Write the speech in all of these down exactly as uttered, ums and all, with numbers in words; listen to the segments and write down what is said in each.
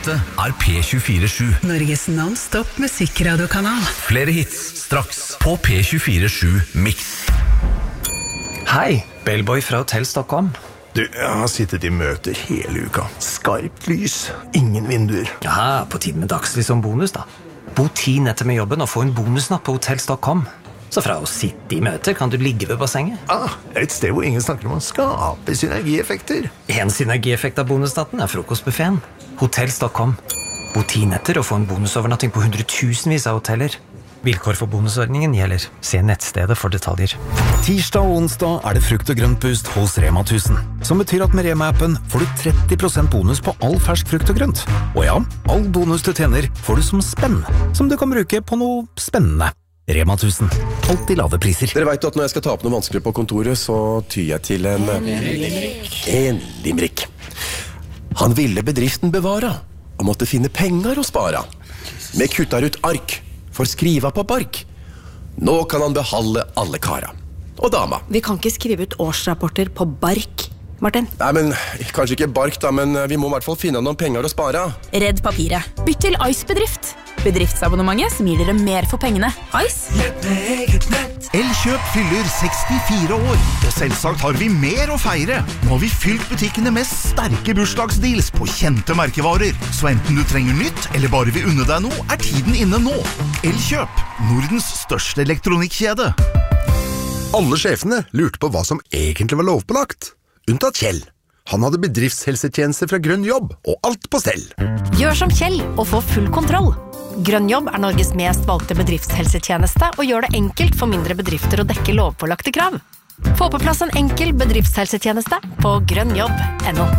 beste er P tjuefire sju. Norges non-stop musikkradiokanal. Flere hits straks på P tjuefire sju Mix. Hei, Bellboy fra Hotell Stockholm. Du, jeg har sittet i møter hele uka. Skarpt lys, ingen vinduer. Ja, på tiden med dagslys som bonus da. Bo ti netter med jobben og få en bonusnatt på Hotell Stockholm. Så fra å sitte i møter kan du ligge ved bassenget. Ah, et sted hvor ingen snakker om å skape synergieffekter. En synergieffekt av bonusnatten er frokostbuffeten. Hotell Stockholm. Bo ti netter og få en bonusovernatting på hundretusenvis av hoteller. Vilkår for bonusordningen gjelder. Se nettstedet for detaljer. Tirsdag og onsdag er det frukt og grønt boost hos Rema tusen. Som betyr at med Rema-appen får du tretti prosent bonus på all fersk frukt og grønt. Og ja, all bonus du tjener får du som spenn, som du kan bruke på noe spennende. Rema tusen. Alltid lave priser. Dere vet at når jeg skal ta opp noe vanskelig på kontoret, så tyr jeg til en... En limerick. Han ville bedriften bevara, og måtte finne penger å spara. Med kuttar ut ark, for skriva på bark. Nå kan han behalde alle kara. Og dama. Vi kan ikke skrive ut årsrapporter på bark, Martin. Nei, men kanskje ikke bark da, men vi må i hvert fall finne noen penger å spare. Redd papiret. Bytt til Ice Bedrift. Bedriftsabonnementet som gir dere mer for pengene. Ice. Elkjøp fyller sekstifire år, og selvsagt har vi mer å feire. Nå har vi fylt butikkene med sterke bursdagsdeals på kjente merkevarer. Så enten du trenger nytt, eller bare vil unne deg noe, er tiden inne nå. Elkjøp, Nordens største elektronikkjede. Alle sjefene lurte på hva som egentlig var lovpålagt. Unntatt Kjell. Han hadde bedriftshelsetjeneste fra Grønn Jobb, og alt på stell. Gjør som Kjell og få full kontroll. Grønn Jobb er Norges mest valgte bedriftshelsetjeneste og gjør det enkelt for mindre bedrifter å dekke lovpålagte krav. Få på plass en enkel bedriftshelsetjeneste på grønnjobb punktum no.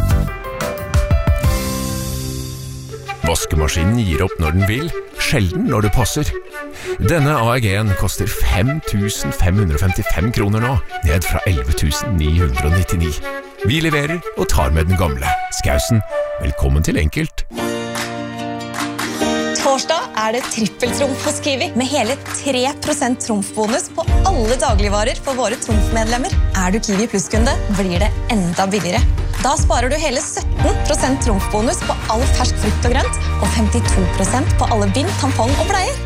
Vaskemaskinen gir opp når den vil, sjelden når det passer. Denne A E G-en koster fem tusen fem hundre og femtifem kroner nå, ned fra elleve tusen ni hundre og nittini. Vi leverer og tar med den gamle. Skausen, velkommen til enkelt. Torsdag er det trippeltrumf hos Kiwi, med hele tre prosent trumfbonus på alle dagligvarer for våre trumfmedlemmer. Er du Kiwi Plus-kunde, blir det enda billigere. Da sparer du hele sytten prosent trumfbonus på all fersk frukt og grønt, og femtito prosent på alle bind, tampong og bleier.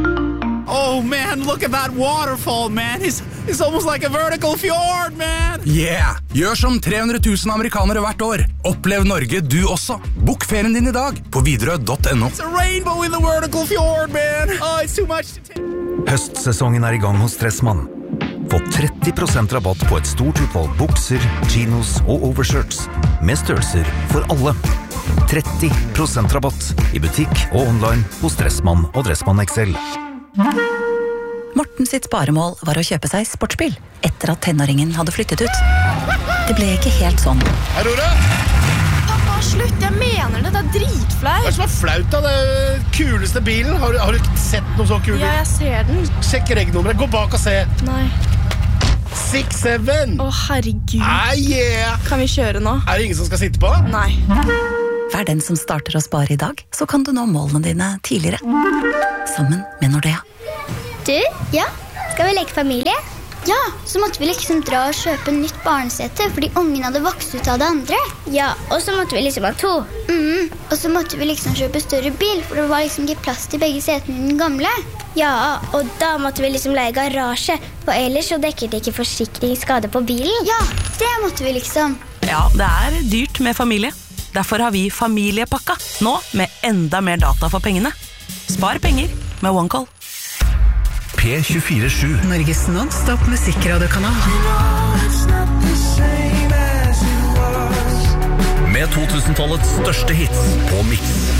Oh man, look at that waterfall, man. It's, it's almost like a vertical fjord, man. Yeah! Gjør som tre hundre tusen amerikanere hvert år. Opplev Norge du også. Bok ferien din i dag på Widerøe punktum no. It's a rainbow in the vertical fjord, man. Oh, it's too much to take. Høstsesongen er i gang hos Dressmann. Få tretti prosent rabatt på et stort utvalg bukser, chinos og overshirts. Med størrelser for alle. tretti prosent rabatt i butikk og online hos Dressmann og Dressmann X L. Morten sitt sparemål var å kjøpe seg sportsbil etter at tenåringen hadde flyttet ut. Det ble ikke helt sånn. Hei, Rora! Pappa, slutt, jeg mener det, det er dritflaut. Hva er det som er flaut da? Det er kuleste bilen. Har du, har du ikke sett noe så kul bil? Ja, jeg ser den. Sjekk regnummeret, gå bak og se. Nei. seks syv. Å, herregud. Ah, yeah. Kan vi kjøre nå? Er det ingen som skal sitte på? Nei. Vær den som starter å spare i dag, så kan du nå målene dine tidligere. Sammen med Nordea. Du, ja, skal vi leke familie? Ja, så måtte vi liksom dra og kjøpe nytt barnesete, fordi ungen hadde vokst ut av det andre. Ja, og så måtte vi liksom ha to. Mm, og så måtte vi liksom kjøpe større bil, for det var liksom ikke plass til begge setene i den gamle. Ja, og da måtte vi liksom leie garasje, for ellers så dekket det ikke forsikringsskade på bilen. Ja, det måtte vi liksom. Ja, det er dyrt med familie. Derfor har vi familiepakka, nå med enda mer data for pengene. Spar penger med OneCall. P tjuefire sju. Norges non-stop musikkradiokanal. Med to tusen-tallets største hits på Mix.